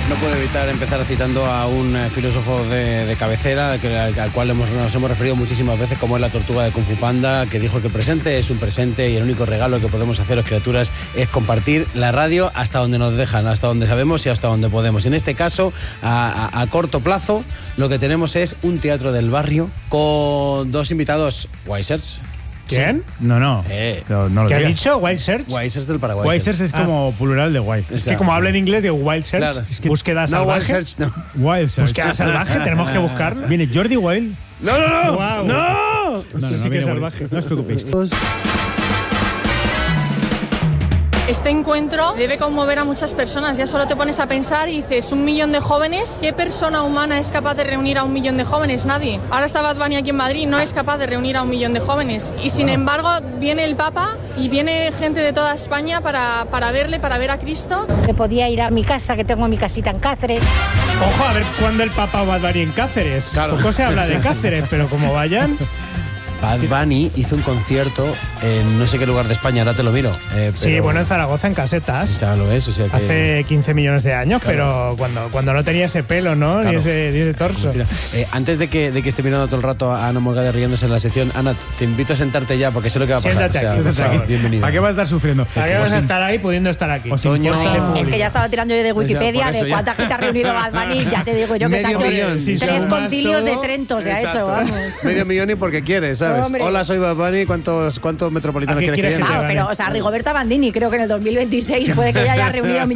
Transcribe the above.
No puedo evitar empezar citando a un filósofo de cabecera al cual nos hemos referido muchísimas veces, como es la tortuga de Kung Fu Panda, que dijo que el presente es un presente y el único regalo que podemos hacer las criaturas es compartir la radio hasta donde nos dejan, hasta donde sabemos y hasta donde podemos. En este caso, a corto plazo, lo que tenemos es un teatro del barrio con dos invitados Wisers. ¿Quién? Sí. No. No lo ¿Qué ha digas. dicho? ¿Wild Search? Wisers del Paraguay. Wisers es como plural de wild. Es que como habla en inglés de Wild Search, Claro. es que búsqueda No, salvaje. Wild Search, no. Wild Search. Búsqueda salvaje, tenemos que buscarla. Viene Jordi Wild. No. Guau. ¡No! Eso sí que viene es Wild. salvaje. No os preocupéis. Este encuentro debe conmover a muchas personas. Ya solo te pones a pensar y dices, 1 millón de jóvenes. ¿Qué persona humana es capaz de reunir a 1 millón de jóvenes? Nadie. Ahora está Bad Bunny aquí en Madrid, no es capaz de reunir a 1 millón de jóvenes. Y sin embargo, viene el Papa y viene gente de toda España para verle, para ver a Cristo. Que podía ir a mi casa, que tengo mi casita en Cáceres. Ojo, a ver cuándo el Papa va a dar en Cáceres. Claro. Poco se habla de Cáceres, pero como vayan. Bad Bunny hizo un concierto en no sé qué lugar de España, ahora te lo miro. Sí, bueno, en Zaragoza, en Casetas. Ya lo es, o sea que... Hace 15 millones de años, Claro. pero cuando no tenía ese pelo, ¿no? Claro. Ni ese torso. Mira, antes de que esté mirando todo el rato a Ana Morgade riéndose en la sección, Ana, te invito a sentarte ya porque sé lo que va a pasar. Siéntate aquí, por favor. Bienvenida. ¿Para qué vas a estar sufriendo? ¿Para qué vas a estar ahí pudiendo estar aquí? Os Toño. importa- Es que ya estaba tirando yo de Wikipedia por eso de ya. cuánta gente ha reunido Bad Bunny. Ya te digo yo que se ha Medio hecho millón, si 3 sumas concilios de todo. Trento se ha Exacto. hecho, vamos. Medio millón y porque quieres, ¿sabes? Hombre. Hola, soy Bad Bunny. ¿Cuántos metropolitanos ¿A qué quieres que quieres que llegue? te Claro, gane? pero, o sea, Rigoberta Bandini, creo que en el 2026 puede que ya haya reunido